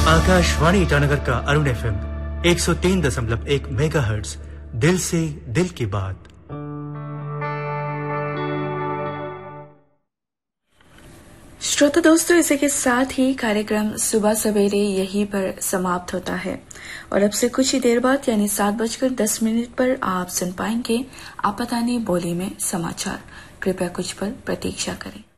आकाशवाणी ईटानगर का Arun FM 103.1 megahertz, दिल से दिल की बात। श्रोता दोस्तों, इसी के साथ ही कार्यक्रम सुबह सवेरे यहीं पर समाप्त होता है और अब से कुछ ही देर बाद यानी 7:10 पर आप सुन पाएंगे आपातानी बोली में समाचार। कृपया कुछ पल प्रतीक्षा करें।